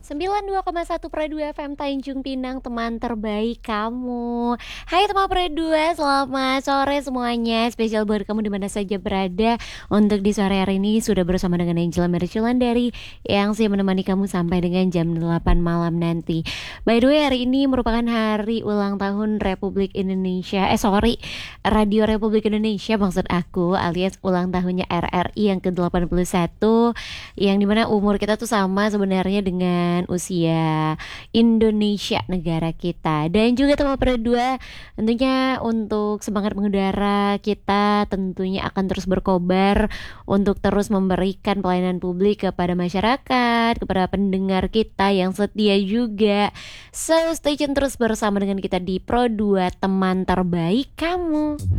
92,1 Pro 2 FM Tanjung Pinang, teman terbaik kamu. Hai teman Pro 2, selamat sore semuanya. Spesial buat kamu di mana saja berada. Untuk di sore hari ini sudah bersama dengan Angela Merculandari yang siap menemani kamu sampai dengan jam 8 malam nanti. By the way, hari ini merupakan hari ulang tahun Republik Indonesia. Radio Republik Indonesia maksud aku, alias ulang tahunnya RRI yang ke-81, yang dimana umur kita tuh sama sebenarnya dengan usia Indonesia negara kita. Dan juga teman berdua, tentunya untuk semangat mengudara kita tentunya akan terus berkobar untuk terus memberikan pelayanan publik kepada masyarakat, kepada pendengar kita yang setia juga. So stay tune terus bersama dengan kita di Pro 2, teman terbaik kamu.